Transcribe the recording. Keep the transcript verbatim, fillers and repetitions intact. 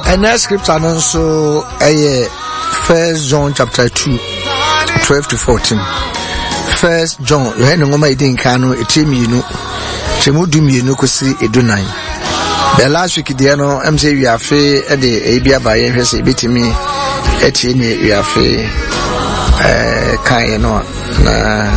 And that scripture also a First John chapter two, twelve to fourteen. First John, you had no more idea in Kano, a team you know, Chemudum you know, could see a do nine. The last week, Diano, I'm saying we are fair at the A B A by M S A B to me, at any we are fair, uh, kind of,